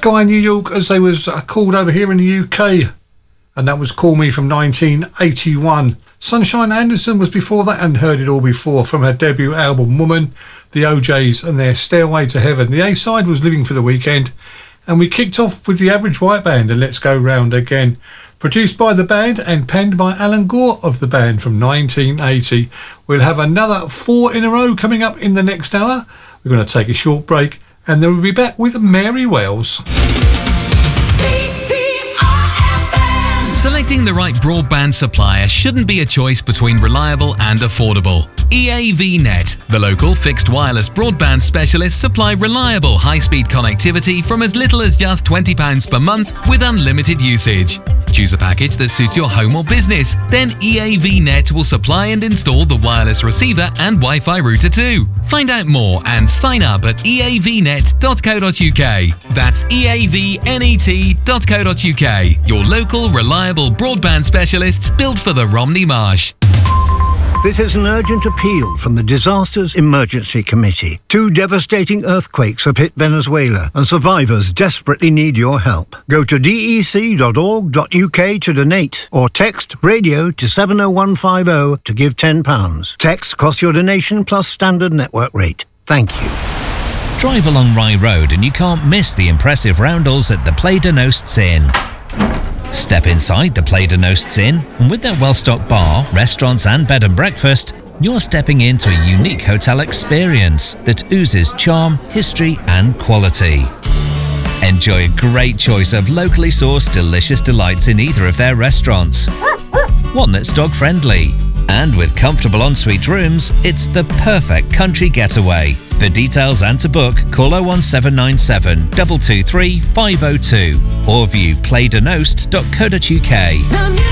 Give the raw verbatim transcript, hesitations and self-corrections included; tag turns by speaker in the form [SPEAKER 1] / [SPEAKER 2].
[SPEAKER 1] Sky New York, as they was uh, called over here in the U K. And that was Call Me from nineteen eighty-one. Sunshine Anderson was before that, and heard it all before from her debut album Woman, the O Js and their Stairway to Heaven. The A-side was Living for the Weekend, and we kicked off with the Average White Band and Let's Go Round Again. Produced by the band and penned by Alan Gore of the band from nineteen eighty. We'll have another four in a row coming up in the next hour. We're going to take a short break, and then we'll be back with Mary Wells.
[SPEAKER 2] Selecting the right broadband supplier shouldn't be a choice between reliable and affordable. E A V Net, the local fixed wireless broadband specialists, supply reliable high-speed connectivity from as little as just twenty pounds per month with unlimited usage. Choose a package that suits your home or business. Then E A V Net will supply and install the wireless receiver and Wi-Fi router too. Find out more and sign up at e a v net dot co dot u k. That's e a v net dot co dot u k. Your local reliable broadband specialists built for the Romney Marsh.
[SPEAKER 3] This is an urgent appeal from the Disasters Emergency Committee. Two devastating earthquakes have hit Venezuela, and survivors desperately need your help. Go to d e c dot org dot u k to donate, or text RADIO to seven oh one five oh to give ten pounds. Text costs your donation plus standard network rate. Thank you.
[SPEAKER 4] Drive along Rye Road and you can't miss the impressive roundels at the Play de Nosts Inn. Step inside the Play de Nosts Inn, and with their well-stocked bar, restaurants and bed and breakfast, you're stepping into a unique hotel experience that oozes charm, history and quality. Enjoy a great choice of locally sourced delicious delights in either of their restaurants. One that's dog-friendly. And with comfortable ensuite rooms, it's the perfect country getaway. For details and to book, call oh one seven nine seven, two two three, five oh two or view play de nost dot co dot u k.